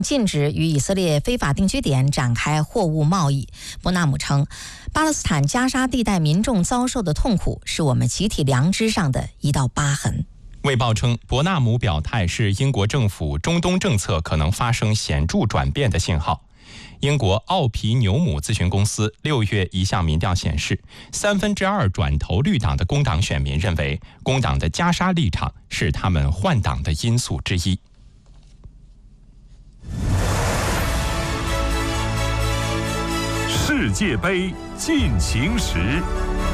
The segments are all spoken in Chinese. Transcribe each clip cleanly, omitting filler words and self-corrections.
禁止与以色列非法定居点展开货物贸易。伯纳姆称，巴勒斯坦加沙地带民众遭受的痛苦是我们集体良知上的一道疤痕。 卫报称，伯纳姆表态是英国政府中东政策可能发生显著转变的信号。英国奥皮纽姆咨询公司6月一项民调显示，2/3转投绿党的工党选民认为，工党的加沙立场是他们换党的因素之一。 世界杯进行时。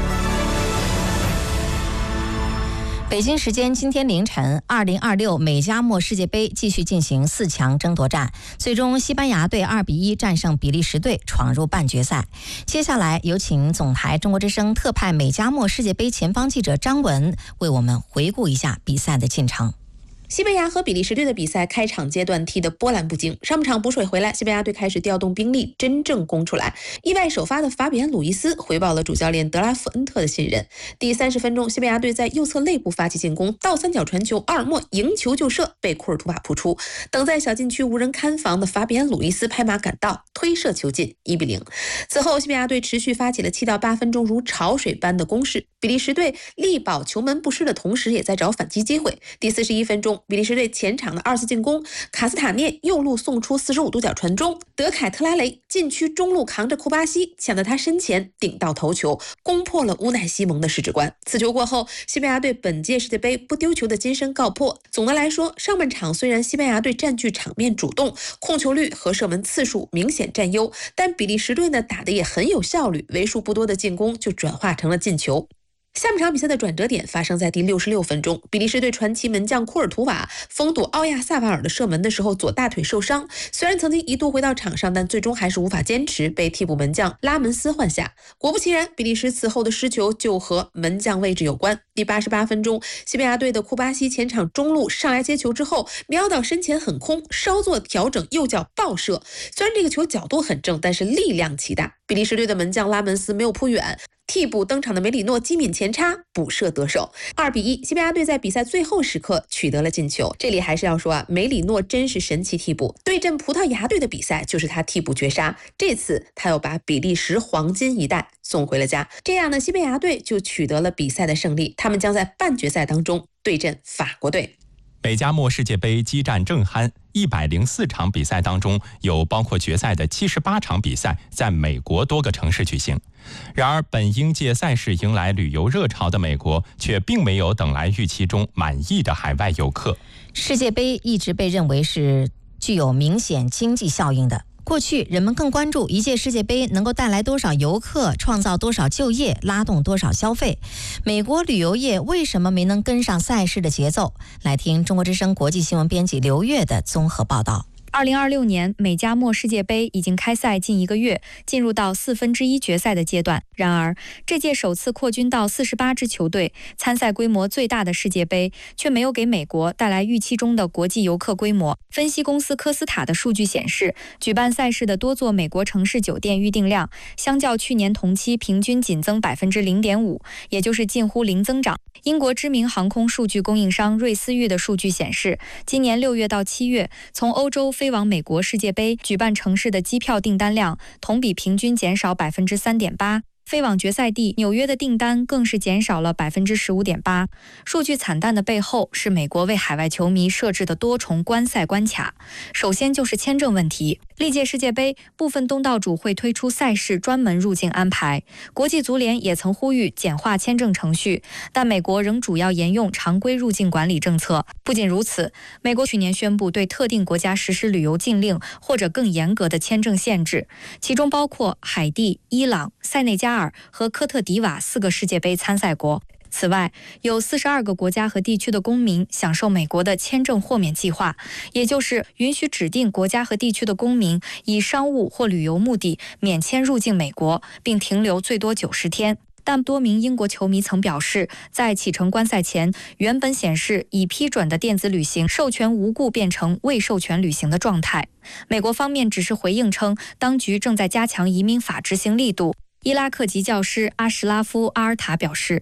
北京时间今天凌晨，2026美加墨世界杯继续进行4强争夺战，最终西班牙队2-1战胜比利时队，闯入半决赛。接下来有请总台中国之声特派美加墨世界杯前方记者张文为我们回顾一下比赛的进程。 西班牙和比利时队的比赛开场阶段踢得波澜不惊，上半场补水回来，西班牙队开始调动兵力，真正攻出来。意外首发的法比安·鲁伊斯回报了主教练德拉夫恩特的信任。第30分钟，西班牙队在右侧肋部发起进攻，倒三角传球，阿尔莫迎球就射，被库尔图瓦扑出。等在小禁区无人看防的法比安·鲁伊斯拍马赶到，推射球进，1-0。此后，西班牙队持续发起了7到8分钟如潮水般的攻势，比利时队力保球门不失的同时，也在找反击机会。第41分钟，比利时队前场的2次进攻，卡斯塔涅右路送出45度角传中，德凯特拉雷禁区中路扛着库巴西抢到他身前顶到头球，攻破了乌奈西蒙的世界观。此球过后，西班牙队本届世界杯不丢球的金身告破。总的来说，上半场虽然西班牙队占据场面主动，控球率和射门次数明显占优，但比利时队呢打得也很有效率，为数不多的进攻就转化成了进球。下半场比赛的转折点发生在第66分钟，比利时队传奇门将库尔图瓦封堵奥亚萨瓦尔的射门的时候左大腿受伤，虽然曾经一度回到场上，但最终还是无法坚持，被替补门将拉门斯换下。果不其然，比利时此后的失球就和门将位置有关。第88分钟，西班牙队的库巴西前场中路上来接球之后，瞄到身前很空，稍作调整，右脚爆射。虽然这个球角度很正，但是力量奇大，比利时队的门将拉门斯没有扑远，替补登场的梅里诺机敏前插补射得手，2-1。西班牙队在比赛最后时刻取得了进球。这里还是要说啊，梅里诺真是神奇替补。对阵葡萄牙队的比赛就是他替补绝杀，这次他又把比利时黄金一代送回了家。这样呢，西班牙队就取得了比赛的胜利，他们将在半决赛当中对阵法国队。 美加墨世界杯激战正酣，104场比赛当中有包括决赛的78场比赛在美国多个城市举行。然而本应届赛事迎来旅游热潮的美国却并没有等来预期中满意的海外游客。 世界杯一直被认为是具有明显经济效应的，过去人们更关注一届世界杯能够带来多少游客，创造多少就业，拉动多少消费。美国旅游业为什么没能跟上赛事的节奏？来听中国之声国际新闻编辑刘月的综合报道。 2026年美加墨世界杯已经开赛近1个月，进入到1/4决赛的阶段。然而，这届首次扩军到48支球队，参赛规模最大的世界杯，却没有给美国带来预期中的国际游客规模。分析公司科斯塔的数据显示，举办赛事的多座美国城市酒店预订量，相较去年同期平均仅增0.5%，也就是近乎零增长。英国知名航空数据供应商瑞思域的数据显示，今年6月到7月，从欧洲飞往美国世界杯举办城市的机票订单量同比平均减少3.8%。飞往决赛地纽约的订单更是减少了15.8%。数据惨淡的背后是美国为海外球迷设置的多重观赛关卡。首先就是签证问题，历届世界杯部分东道主会推出赛事专门入境安排，国际足联也曾呼吁简化签证程序，但美国仍主要沿用常规入境管理政策。不仅如此，美国去年宣布对特定国家实施旅游禁令或者更严格的签证限制，其中包括海地、伊朗、塞内加尔和科特迪瓦4个世界杯参赛国。此外，有42个国家和地区的公民享受美国的签证豁免计划，也就是允许指定国家和地区的公民以商务或旅游目的免签入境美国，并停留最多90天。但多名英国球迷曾表示，在启程观赛前，原本显示已批准的电子旅行授权无故变成未授权旅行的状态。美国方面只是回应称，当局正在加强移民法执行力度。伊拉克籍教师阿什拉夫·阿尔塔表示，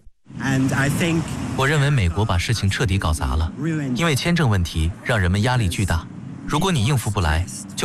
我认为美国把事情彻底搞砸了，因为签证问题让人们压力巨大。 如果你应付不来，就